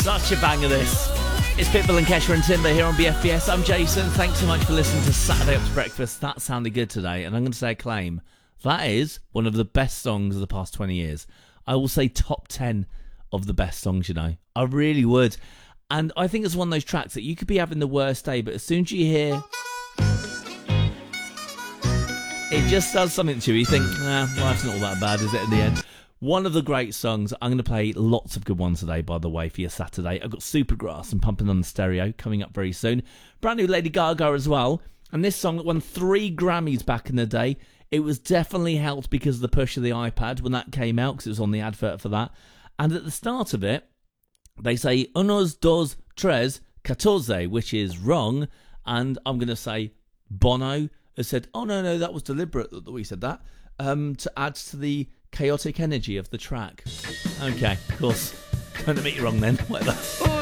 Such a banger, this. It's Pitbull and Kesha and Timber here on BFBS. I'm Jason. Thanks so much for listening to Saturday Up to Breakfast. That sounded good today, and I'm going to say a claim. That is one of the best songs of the past 20 years. I will say top 10 of the best songs, you know. I really would. And I think it's one of those tracks that you could be having the worst day, but as soon as you hear... it just does something to you. You think, life's not all that bad, is it, in the end? One of the great songs. I'm going to play lots of good ones today, by the way, for your Saturday. I've got Supergrass and Pumping on the Stereo coming up very soon. Brand new Lady Gaga as well. And this song won 3 Grammys back in the day. It was definitely helped because of the push of the iPad when that came out, because it was on the advert for that. And at the start of it, they say, unos, dos, tres, catorce, which is wrong. And I'm going to say, Bono has said, oh, no, that was deliberate that we said that, to add to the chaotic energy of the track. Okay, of course. Don't admit you're wrong then. Whatever.